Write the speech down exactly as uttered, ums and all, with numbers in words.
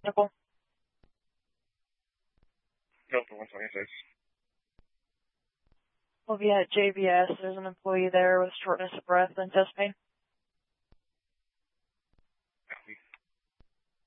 Nicole? Delta one twenty-six. We'll be at J B S. There's an employee there with shortness of breath and chest pain.